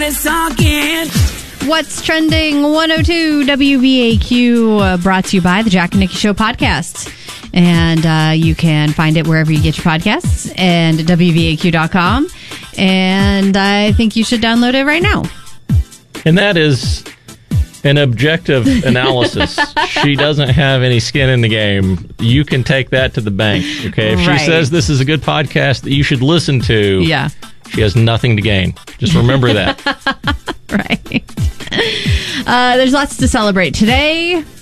What's trending? 102 WVAQ, brought to you by the Jack and Nikki Show podcast. And you can find it wherever you get your podcasts and WVAQ.com. And I think you should download it right now. And that is an objective analysis. She doesn't have any skin in the game. You can take that to the bank. Okay, if she says this is a good podcast that you should listen to, she has nothing to gain. Just remember that. Right. There's lots to celebrate today.